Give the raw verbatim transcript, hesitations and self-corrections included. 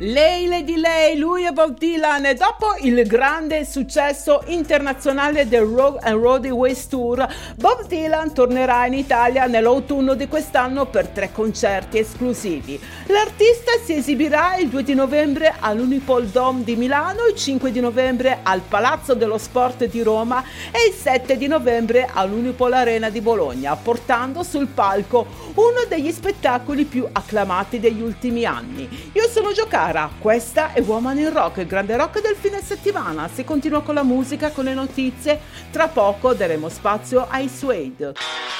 Lei, Lady Lei, lui è Bob Dylan, e dopo il grande successo internazionale del Rock and Roll Ways Tour, Bob Dylan tornerà in Italia nell'autunno di quest'anno per tre concerti esclusivi. L'artista si esibirà il due di novembre all'Unipol Dome di Milano, il cinque di novembre al Palazzo dello Sport di Roma e il sette di novembre all'Unipol Arena di Bologna, portando sul palco uno degli spettacoli più acclamati degli ultimi anni. Io sono Giocara, questa è Woman in Rock, il grande rock del fine settimana. Si continua con la musica, con le notizie, tra poco daremo spazio ai Suede.